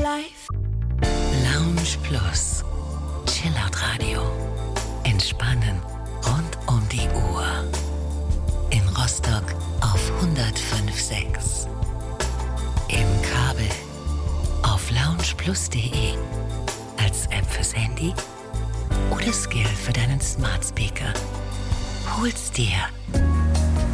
life. Lounge Plus. Chillout Radio. Entspannen rund um die Uhr. In Rostock auf 105.6. Im Kabel auf loungeplus.de. Als App fürs Handy oder Skill für deinen Smart Speaker. Hol's dir